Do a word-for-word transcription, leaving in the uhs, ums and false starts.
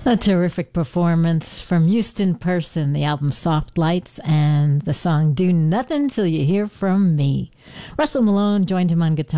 A terrific performance from Houston Person, the album Soft Lights, and the song Do Nothing Till You Hear From Me. Russell Malone joined him on guitar.